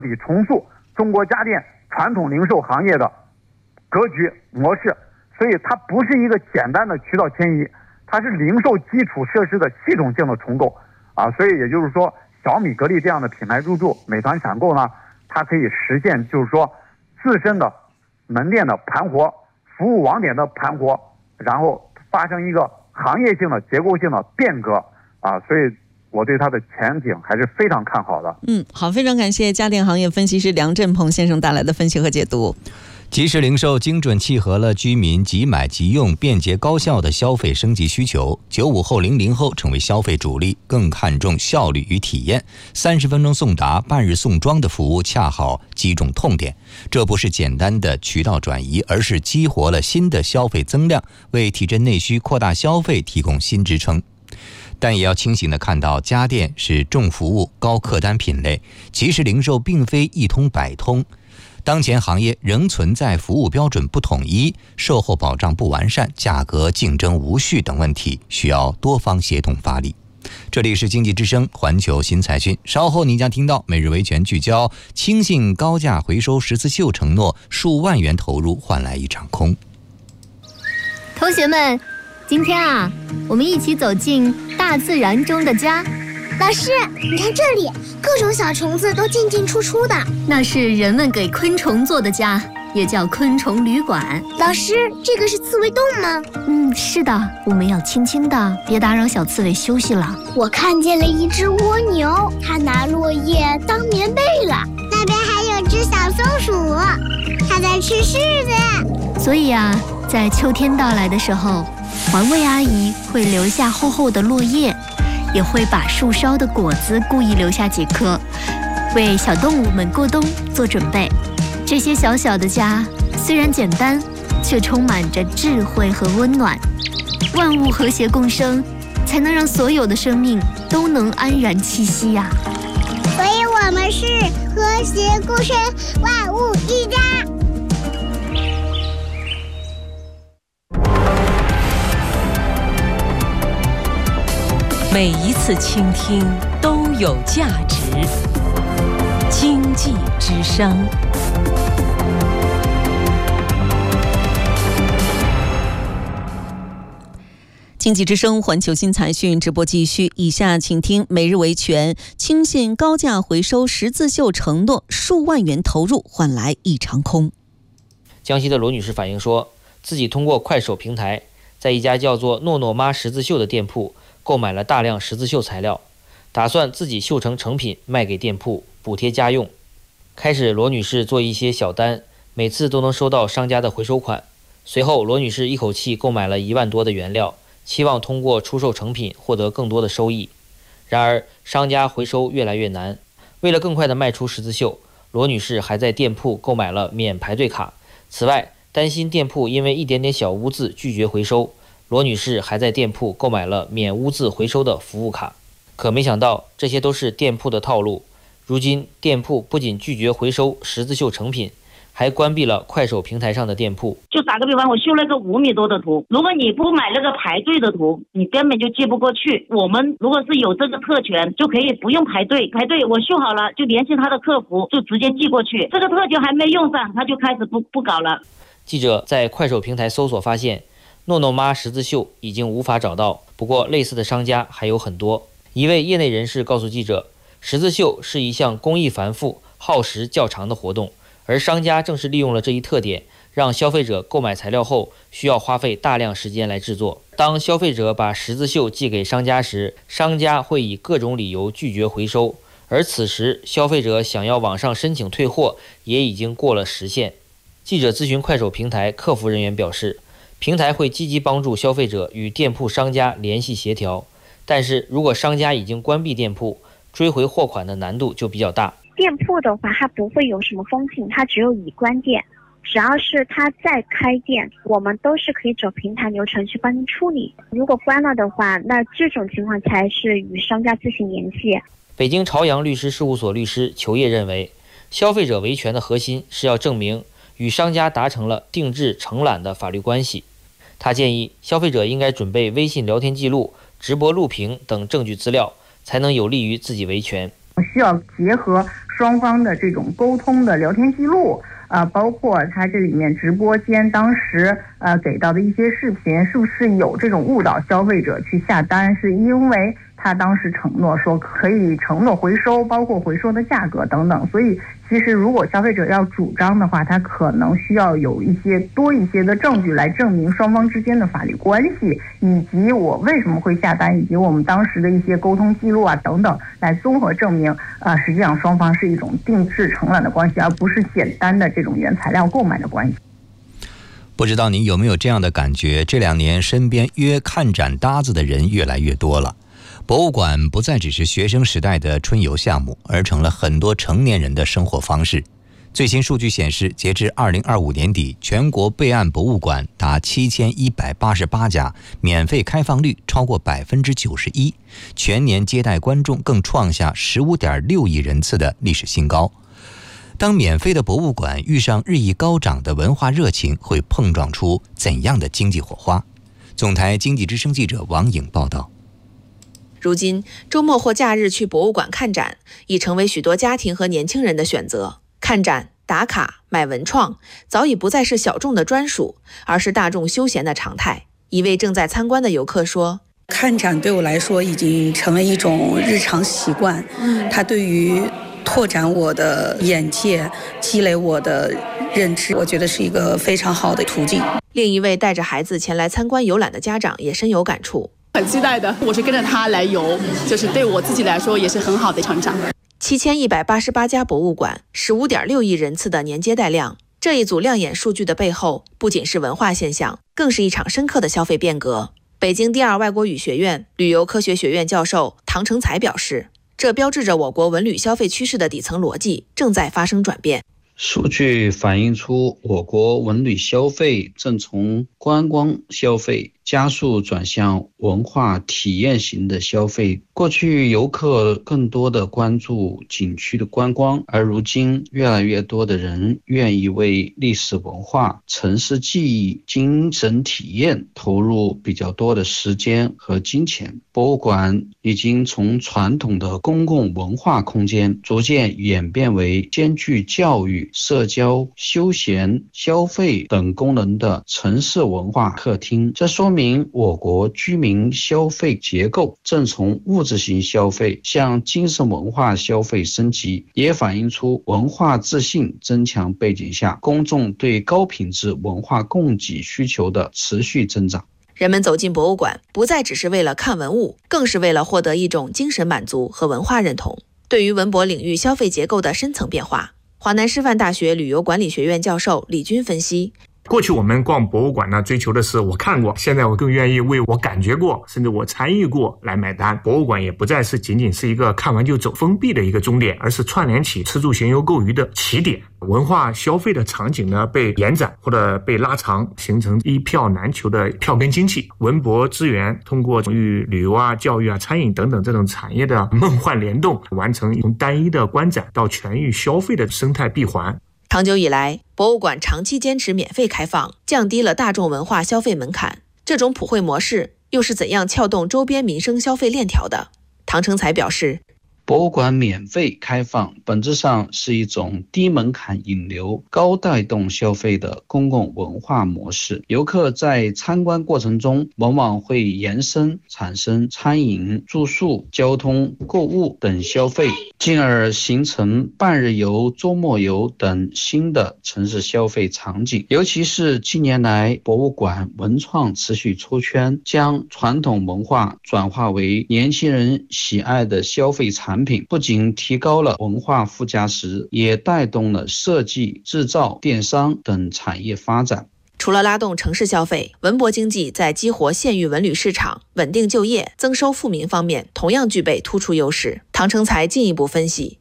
底重塑中国家电传统零售行业的格局模式。所以它不是一个简单的渠道迁移，它是零售基础设施的系统性的重构所以也就是说，小米、格力这样的品牌入驻美团闪购呢，它可以实现就是说自身的门店的盘活、服务网点的盘活，然后发生一个行业性的结构性的变革所以我对它的前景还是非常看好的。 好，非常感谢家电行业分析师梁振鹏先生带来的分析和解读。 即时零售精准契合了居民即买即用、便捷高效的消费升级需求。95后、00后成为消费主力，更看重效率与体验。30分钟送达、半日送装的服务恰好击中痛点。这不是简单的渠道转移，而是激活了新的消费增量，为提振内需、扩大消费提供新支撑。但也要清醒地看到，家电是重服务、高客单品类，即时零售并非一通百通。当前行业仍存在服务标准不统一、售后保障不完善、价格竞争无序等问题，需要多方协同发力。这里是经济之声环球新财讯，稍后您将听到每日维权聚焦：轻信高价回收十字绣承诺数万元投入换来一场空。 同学们，今天我们一起走进大自然中的家。 老师，你看这里，各种小虫子都进进出出的。 那是人们给昆虫做的家，也叫昆虫旅馆。 老师，这个是刺猬洞吗？ 是的，我们要轻轻的，别打扰小刺猬休息了。 我看见了一只蜗牛，它拿落叶当棉被了。那边还有只小松鼠，它在吃柿子。 所以在秋天到来的时候，环卫阿姨会留下厚厚的落叶，也会把树梢的果子故意留下几颗，为小动物们过冬做准备。这些小小的家虽然简单，却充满着智慧和温暖。万物和谐共生，才能让所有的生命都能安然栖息呀。 所以我们是和谐共生，万物一家。 每一次倾听都有价值。经济之声。经济之声环球新财讯直播继续，以下请听每日维权：轻信高价回收十字绣承诺数万元投入换来一场空。 江西的罗女士反映说，自己通过快手平台，在一家叫做诺诺妈十字绣的店铺购买了大量十字绣材料，打算自己绣成成品卖给店铺补贴家用。开始罗女士做一些小单，每次都能收到商家的回收款。随后罗女士一口气购买了1万多的原料，期望通过出售成品获得更多的收益。然而商家回收越来越难，为了更快地卖出十字绣，罗女士还在店铺购买了免排队卡。此外，担心店铺因为一点点小污渍拒绝回收，罗女士还在店铺购买了免污渍回收的服务卡。可没想到，这些都是店铺的套路。如今店铺不仅拒绝回收十字绣成品，还关闭了快手平台上的店铺。 就打个比方，我绣了个5米多的图，如果你不买那个排队的图，你根本就寄不过去。我们如果是有这个特权，就可以不用排队，我绣好了就联系他的客服，就直接寄过去。这个特权还没用上，他就开始不搞了。 记者在快手平台搜索发现，诺诺妈十字绣已经无法找到，不过类似的商家还有很多。一位业内人士告诉记者，十字绣是一项工艺繁复、耗时较长的活动，而商家正是利用了这一特点，让消费者购买材料后需要花费大量时间来制作。当消费者把十字绣寄给商家时，商家会以各种理由拒绝回收，而此时消费者想要网上申请退货也已经过了时限。记者咨询快手平台客服人员表示，平台会积极帮助消费者与店铺商家联系协调，但是如果商家已经关闭店铺，追回货款的难度就比较大。 店铺的话，它不会有什么封禁，它只有已关店。只要是它再开店，我们都是可以走平台流程去帮您处理。如果关了的话，那这种情况才是与商家自行联系。 北京朝阳律师事务所律师裘烨认为，消费者维权的核心是要证明与商家达成了定制承揽的法律关系。他建议消费者应该准备微信聊天记录、直播录屏等证据资料，才能有利于自己维权。 需要结合双方的这种沟通的聊天记录，包括他这里面直播间当时给到的一些视频，是不是有这种误导消费者去下单，是因为他当时承诺说可以承诺回收，包括回收的价格等等。所以其实如果消费者要主张的话，他可能需要有多一些的证据来证明双方之间的法律关系，以及我为什么会下单，以及我们当时的一些沟通记录等等，来综合证明实际上双方是一种定制承揽的关系，而不是简单的这种原材料购买的关系。 不知道您有没有这样的感觉，这2年身边约看展搭子的人越来越多了。博物馆不再只是学生时代的春游项目，而成了很多成年人的生活方式。最新数据显示，截至2025年底，全国备案博物馆达7188家，免费开放率超过91%，全年接待观众更创下15.6亿人次的历史新高。当免费的博物馆遇上日益高涨的文化热情，会碰撞出怎样的经济火花？总台经济之声记者王颖报道。 如今，周末或假日去博物馆看展已成为许多家庭和年轻人的选择。看展、打卡、买文创早已不再是小众的专属，而是大众休闲的常态。一位正在参观的游客说：“ 看展对我来说已经成为一种日常习惯，它对于拓展我的眼界、积累我的认知，我觉得是一个非常好的途径。” 另一位带着孩子前来参观游览的家长也深有感触。 很期待的，我是跟着他来游，就是对我自己来说也是很好的成长。 7188家博物馆，15.6亿人次的年接待量，这一组亮眼数据的背后，不仅是文化现象，更是一场深刻的消费变革。北京第2外国语学院旅游科学学院教授唐成才表示，这标志着我国文旅消费趋势的底层逻辑正在发生转变。 数据反映出我国文旅消费正从观光消费加速转向文化体验型的消费。过去游客更多的关注景区的观光，而如今越来越多的人愿意为历史文化、城市记忆、精神体验投入比较多的时间和金钱。博物馆已经从传统的公共文化空间逐渐演变为兼具教育、社交、休闲、消费等功能的城市文化客厅。这说明我国居民消费结构正从物质型消费向精神文化消费升级，也反映出文化自信增强背景下公众对高品质文化供给需求的持续增长。 人们走进博物馆，不再只是为了看文物，更是为了获得一种精神满足和文化认同。对于文博领域消费结构的深层变化，华南师范大学旅游管理学院教授李军分析， 过去我们逛博物馆呢，追求的是我看过，现在我更愿意为我感觉过，甚至我参与过来买单。博物馆也不再是仅仅是一个看完就走封闭的一个终点，而是串联起吃住行游购娱的起点。文化消费的场景呢被延展或者被拉长，形成一票难求的票根经济。文博资源通过与旅游教育餐饮等等这种产业的梦幻联动，完成从单一的观展到全域消费的生态闭环。 长久以来，博物馆长期坚持免费开放，降低了大众文化消费门槛。这种普惠模式又是怎样撬动周边民生消费链条的？唐成才表示， 博物馆免费开放本质上是一种低门槛引流、高带动消费的公共文化模式。游客在参观过程中往往会延伸产生餐饮、住宿、交通、购物等消费，进而形成半日游、周末游等新的城市消费场景。尤其是近年来博物馆文创持续出圈，将传统文化转化为年轻人喜爱的消费产品，不仅提高了文化附加值，也带动了设计、制造、电商等产业发展。 除了拉动城市消费，文博经济在激活县域文旅市场、稳定就业、增收富民方面同样具备突出优势。唐成才进一步分析，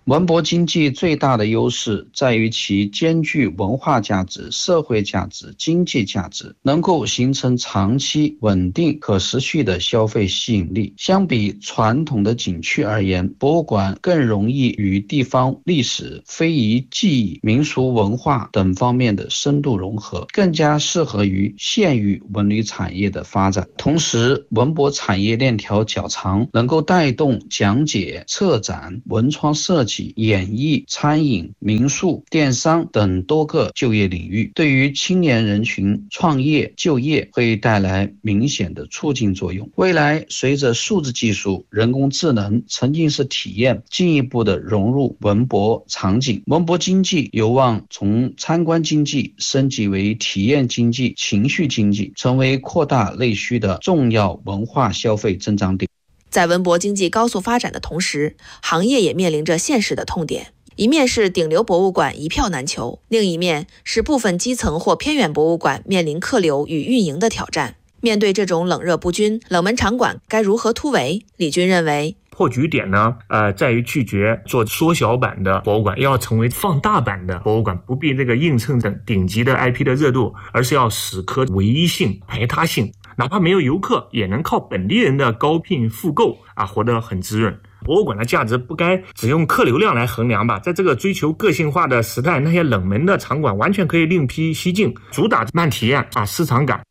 文博经济最大的优势在于其兼具文化价值、社会价值、经济价值，能够形成长期稳定可持续的消费吸引力。相比传统的景区而言，博物馆更容易与地方历史、非遗技艺、民俗文化等方面的深度融合，更加适合于县域文旅产业的发展。同时，文博产业链条较长，能够带动讲解、策展、文创设计、演艺、餐饮、民宿、电商等多个就业领域，对于青年人群创业就业会带来明显的促进作用。未来随着数字技术、人工智能、沉浸式体验进一步的融入文博场景，文博经济有望从参观经济升级为体验经济、情绪经济，成为扩大内需的重要文化消费增长点。 在文博经济高速发展的同时，行业也面临着现实的痛点。一面是顶流博物馆一票难求，另一面是部分基层或偏远博物馆面临客流与运营的挑战。面对这种冷热不均，冷门场馆该如何突围？李军认为， 破局点呢，在于拒绝做缩小版的博物馆，要成为放大版的博物馆，不必那个映衬等顶级的 IP 的热度，而是要死磕唯一性、排他性，哪怕没有游客，也能靠本地人的高聘复购活得很滋润。博物馆的价值不该只用客流量来衡量吧？在这个追求个性化的时代，那些冷门的场馆完全可以另辟蹊径，主打慢体验市场感。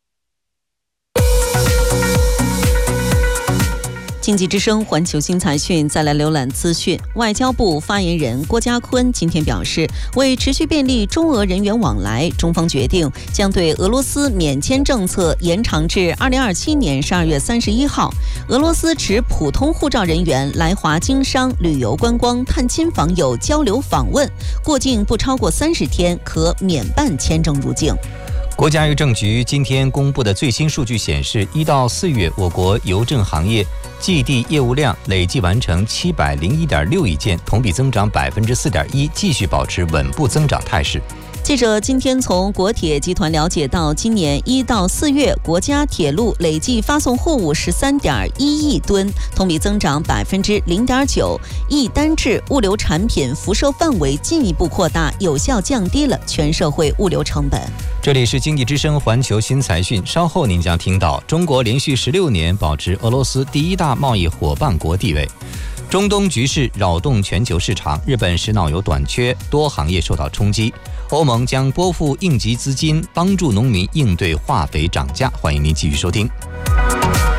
经济之声环球新财讯，再来浏览资讯。外交部发言人郭家坤今天表示，为持续便利中俄人员往来，中方决定将对俄罗斯免签政策延长至2027年12月31号。俄罗斯持普通护照人员来华经商、旅游观光、探亲访友、交流访问，过境不超过30天，可免办签证入境。 国家邮政局今天公布的最新数据显示，1到4月，我国邮政行业寄递业务量累计完成701.6亿件，同比增长4.1%，继续保持稳步增长态势。 记者今天从国铁集团了解到，今年1到4月，国家铁路累计发送货物13.1亿吨，同比增长0.9%，一单制物流产品辐射范围进一步扩大，有效降低了全社会物流成本。 这里是经济之声环球新财讯，稍后您将听到中国连续16年保持俄罗斯第1大贸易伙伴国地位。中东局势扰动全球市场，日本石脑油短缺，多行业受到冲击。欧盟将拨付应急资金，帮助农民应对化肥涨价。欢迎您继续收听。